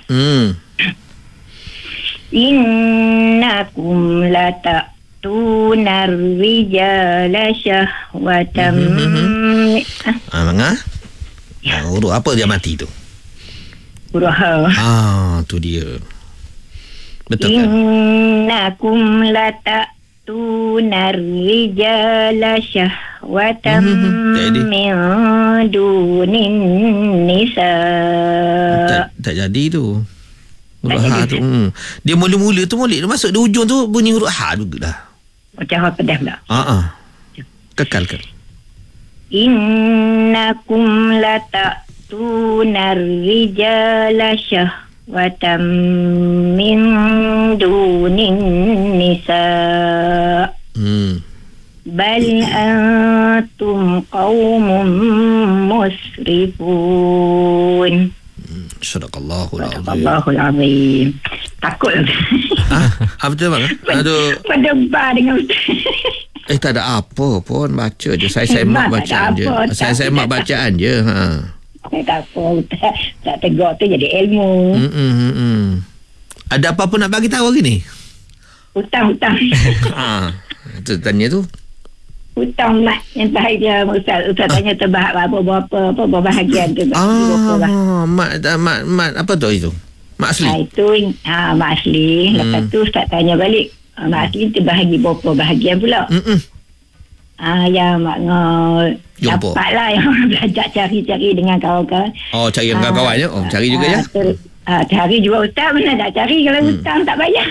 Innakum lata'tunar rijala syahwatam. Mangah. Huruf apa dia mati tu? Huruf ha. Tu dia. Betul kan? Innakum lata'tunar rijala syahwatam min dunin nisa. Tak jadi tu. Huruf ha tu. Dia mula-mula tu molek dia masuk di hujung tu bunyi huruf ha juga dah. Macam huruf pedas pula. Kekalkan. Innakum lata'tunar rijala syahwatam min dunin nisa. Bal antum qaumun musrifun. Sadaqallahul azim. Takut. Betul bang? Aduh. Berdebar dengan Ustaz. Tak ada apa pun, baca je. Saya semak bacaan je. Saya semak bacaan je. Tak apa, Ustaz. Tak tegur tu jadi ilmu. Ada apa-apa nak bagi tahu hari ni? Hutang. Tu tanya tu. Hutang mat yang bahagia Ustaz tanya terbahak apa bahagian tu. Mat apa tu itu? Mak asli. Itu mak asli. Lepas tu Ustaz tanya balik. Mak asli terbahagi berapa bahagian pula. Yang mak dapat lah yang belajar cari-cari dengan kawan-kawan. Cari dengan kawan-kawannya. Cari juga ya. Cari juga Ustaz. Mana nak cari kalau hutang tak bayar.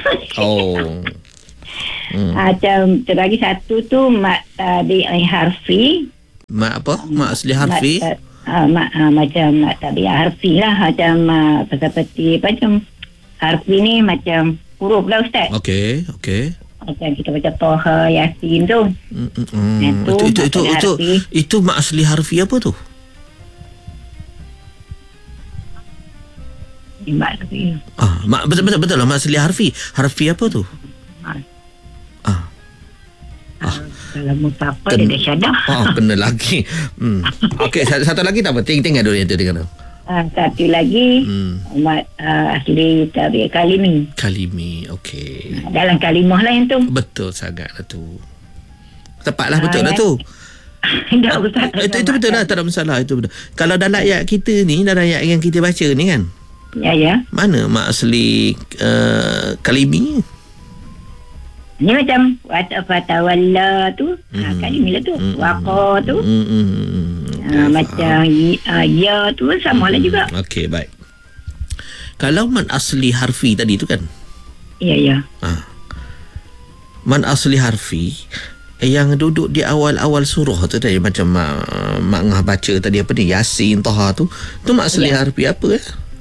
Macam terbagi satu tu mak tabi'i harfi. Mak apa? Mak asli harfi. Macam mak tabi'i harfi lah. Macam seperti macam harfi ni macam huruf lah Ustaz. Okey. Macam kita baca Toha, Yasin tu. Itu mak asli harfi apa tu? Betul lah mak asli harfi. Harfi apa tu? Kalau mutafal dia dah syadah. Kena lagi. Okey, satu lagi tak penting. Tengok dulu yang tu dengar. Satu lagi mat asli tabi'i kalimi. Okey. Dalam kalimah lah yang tu. Betul sangat lah tu. Tepatlah betul lah tu. Itu betul lah, tak ada masalah. Itu betul. Kalau dalam ayat kita ni, dalam ayat yang kita baca ni kan, ya. mana mak asli kalimi? Ni macam fatawalla tu, kalimi lah tu, waqa tu, macam ya tu sama lah juga. Okey, baik. Kalau man asli harfi tadi tu kan? Ya. Man asli harfi yang duduk di awal-awal surah tu tadi, macam mak ngah baca tadi apa ni, Yasin, Taha tu mak asli harfi apa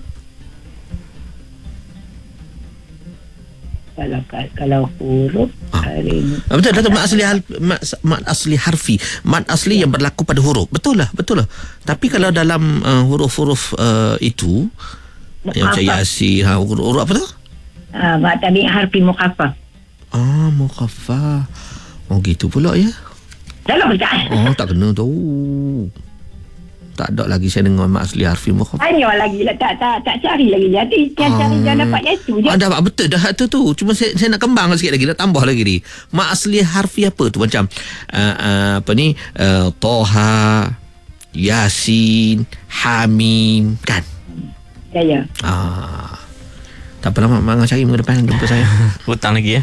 Kalau huruf betul dah tu mak asli harfi, mat asli yang berlaku pada huruf. Betul lah. Tapi kalau dalam huruf-huruf itu yang macam Yasin, huruf apa tu? Mak tabi'i harfi mukhaffaf. Mukhaffaf. Gitu pula ya. Dalam bacaan. Tak kena tu. Tak ada lagi saya dengar mak asli harfi mukhaffaf. Hanya lagi lah, tak cari lagi. Jadi cari jangan dapat yang tu je. Dah betul dah tu. Cuma saya nak kembang sikit lagi, nak tambah lagi ni. Mak asli harfi apa tu, macam apa ni, Toha, Yasin, Hamim kan? Ya. Tak apalah mak cari minggu depan jumpa saya. Hutang lagi ya.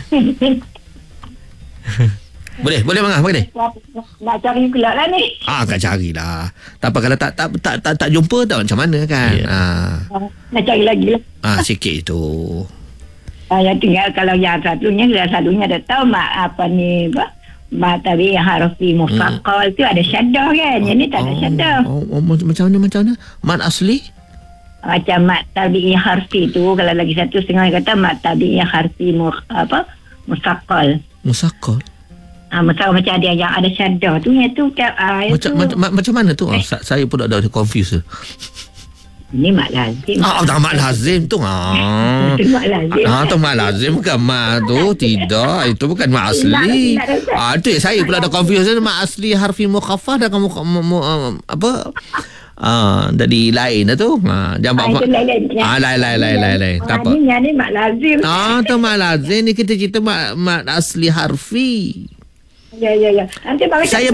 Boleh Mangah, boleh. Nak cari pula lah ni. Kan carilah. Tak apa, kalau tak jumpa tak macam mana kan. Nak cari lagi lah. Sikit itu. Yang tinggal kalau yang satunya dah tahu mak apa ni, mak tabi'i harfi mufaqqal tu ada syaddah kan. Yang ni tak ada syaddah. Macam mana? Mat asli? Macam mat tabi'i harfi tu, kalau lagi satu setengah kata mat tabi'i harfi mufaqqal. Musaqqal? Macam ada yang ada syaddah tu, yang tu macam mana tu? Saya pun dah confused. Ini mak lazim. Mak lazim tu. Itu mak lazim. Tu mak lazim, bukan mak tu. Tidak, itu bukan mak asli. Itu saya pula dah confused. Mak asli harfi mukhaffaf dan apa? Jadi lain dah tu. Jangan Itu lain. Lain. Tak apa. Ni mak lazim. Tu mak lazim ni kita cerita mat asli harfi. Ya. Nanti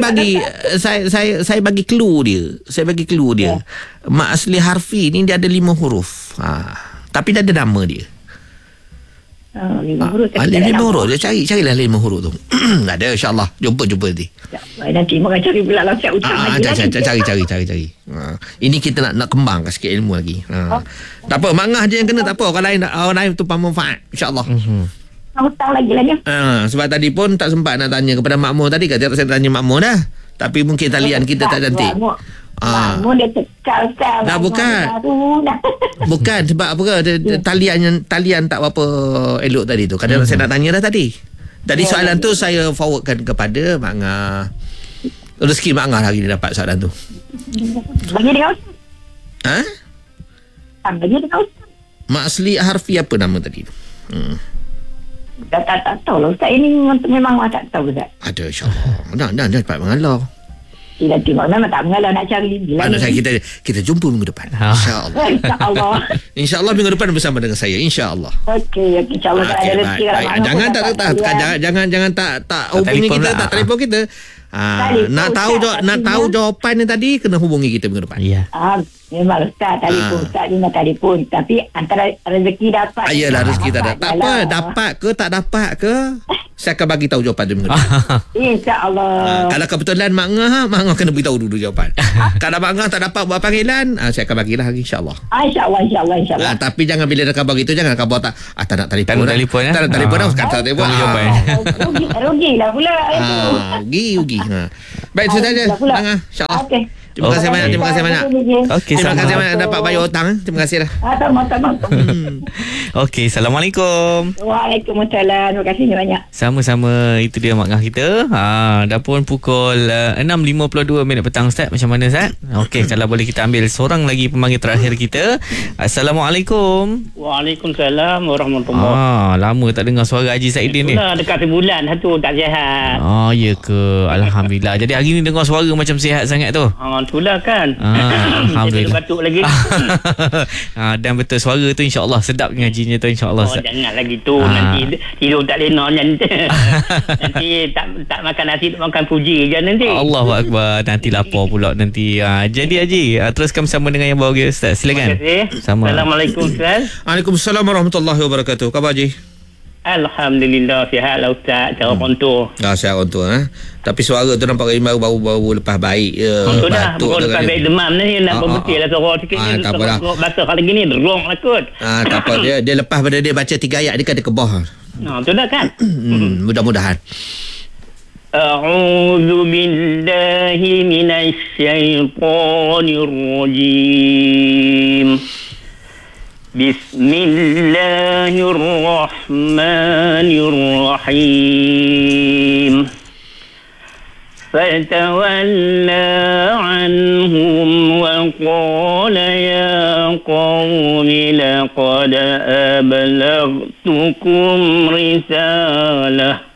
Saya bagi clue dia. Mat asli harfi ni dia ada 5 huruf. Tapi dia ada nama dia. 5 huruf. 5 huruf. Dia carilah 5 huruf tu. Tak ada, insyaAllah. Jumpa nanti. Nanti mereka cari pula lah. Siap utang lagi. Cari. Ini kita nak kembangkan sikit ilmu lagi. Tak apa, mangah je yang kena. Tak apa, orang lain tumpang manfaat. InsyaAllah. Utang lagi lah ni. Sebab tadi pun tak sempat nak tanya kepada Makmur tadi. Kata saya tanya Makmur dah. Tapi mungkin talian kita tak cantik. Makmur dia tekal Ustaz. Dah bukan. Bukan sebab apa ke talian tak berapa elok tadi tu. Kadang saya nak tanya dah tadi. Tadi soalan tu saya forwardkan kepada Mak Ngah. Rezeki Mak Ngah hari ni dapat soalan tu. Bagi dengan Ustaz. Bagi dengan Ustaz. Mak asli harfi apa nama tadi tu? Tak tahu lah Ustaz. Ini memang tak tahu Ustaz. Ada, insyaAllah. Dah cepat mengalah. Nanti memang tak mengalah nak cari. Kita jumpa minggu depan. InsyaAllah. InsyaAllah minggu depan bersama dengan saya. InsyaAllah. Okey. InsyaAllah tak ada rezeki. Jangan tak hubungi kita. Tak telefon kita. Nak tahu jawapan ni tadi, kena hubungi kita minggu depan. Ya. Memang Ustaz telefon. Tapi antara rezeki dapat. Ayolah, rezeki tak dapat. Tak apa, dapat ke tak dapat ke, saya akan bagi tahu jawapan tu minggu depan. InsyaAllah. Kalau kebetulan Mak Ngah kena beritahu dulu jawapan. Kalau Mak Ngah tak dapat buat panggilan, saya akan bagilah lagi, insyaAllah. InsyaAllah. Tapi jangan bila dah khabar gitu, jangan khabar tak nak telefon. Tak nak telefon dah. Kata telefon. Rugilah pula. Rugi. Baik, itu saja. InsyaAllah. Okey. Terima kasih banyak. Terima kasih banyak dapat bayar hutang. Terima kasih dah. Sama-sama. Okey, Assalamualaikum. Waalaikumsalam. Terima kasih banyak. Sama-sama. Itu dia Mak Ngah kita. Dah pun pukul 6.52 petang Ustaz. Macam mana Ustaz? Okey, kalau boleh kita ambil seorang lagi pemanggil terakhir kita. Assalamualaikum. Waalaikumsalam warahmatullahi. Lama tak dengar suara Haji Saidin ni. Itulah dekat sebulan satu tak sihat. Ya ke? Alhamdulillah. Jadi hari ni dengar suara macam sihat sangat tu. Itulah kan. Alhamdulillah. Batuk lagi. Dan betul suara tu insya-Allah sedap ngajinya tu insya-Allah. Jangan lagi tu. Nanti tidur tak lena nanti. Nanti tak makan nasi, makan puji je nanti. Allahu akbar. Nanti lapar pula nanti. Jadi Haji, teruskan bersama dengan yang bawa Ustaz. Silakan. Terima kasih. Assalamualaikum Ustaz. Waalaikumsalam warahmatullahi wabarakatuh. Khabar Haji? Alhamdulillah sihat lah Ustaz. Cara kontur. Sihat kontur. Tapi suara tu nampak baru lepas baik. Kontur dah. Baru lepas baik demam ni. Nak berbetul lah suara sikit ni. Tak apalah. Baca kali gini derong lah kot. Tak apa. Dia lepas pada dia baca 3 ayat dia kata kebah. Itu dah kan. Mudah-mudahan. A'udzu billahi minasy syaithanir rajim. Bismillahirrahmanirrahim. Fatawalla anhum wa qala ya qawmi laqad ablaghtukum risalah